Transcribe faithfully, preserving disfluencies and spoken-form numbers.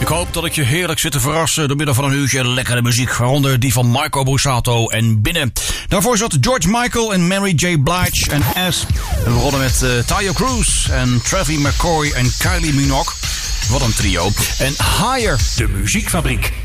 Ik hoop dat ik je heerlijk zit te verrassen door middel van een uurtje lekkere muziek, waaronder die van Marco Borsato en Binnen. Daarvoor zat George Michael en Mary J. Blige en S. En we begonnen met uh, Tayo Cruz en Travis McCoy en Kylie Minogue. Wat een trio. En Higher, de muziekfabriek.